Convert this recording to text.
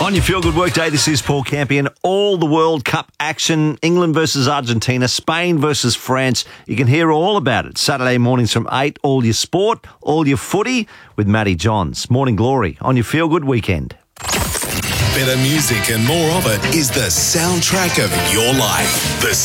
On your Feel Good Workday, this is Paul Campion. All the World Cup action, England versus Argentina, Spain versus France. You can hear all about it Saturday mornings from 8. All your sport, all your footy with Matty Johns. Morning Glory on your Feel Good weekend. Better music and more of it is the soundtrack of your life. The